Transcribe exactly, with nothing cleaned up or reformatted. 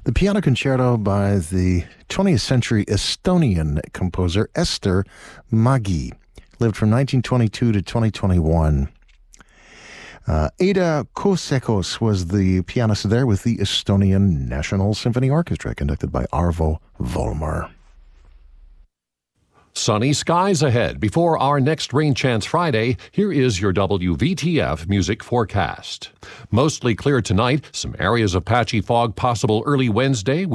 The piano concerto by the twentieth century Estonian composer Ester Mägi. Lived from nineteen twenty-two to twenty twenty-one. Uh, Ada Kuusekos was the pianist there with the Estonian National Symphony Orchestra, conducted by Arvo Volmer. Sunny skies ahead. Before our next Rain Chance Friday, here is your W V T F music forecast. Mostly clear tonight, some areas of patchy fog possible early Wednesday.